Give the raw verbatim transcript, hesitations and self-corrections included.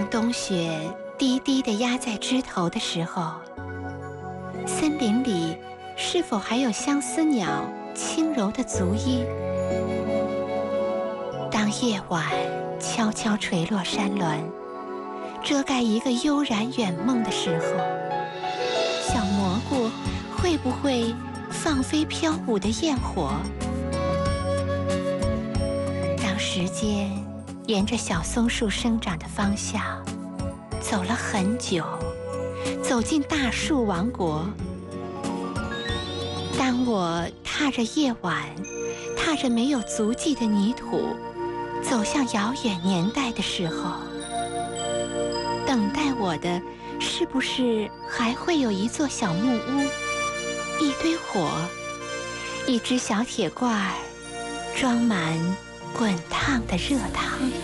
当冬雪低低地压在枝头的时候，森林里是否还有相思鸟轻柔的足音？当夜晚悄悄垂落山峦，遮盖一个悠然远梦的时候，小蘑菇会不会放飞飘舞的焰火？当时间沿着小松树生长的方向走了很久，走进大树王国。当我踏着夜晚，踏着没有足迹的泥土，走向遥远年代的时候，等待我的是不是还会有一座小木屋，一堆火，一只小铁罐儿，装满滚烫的热汤？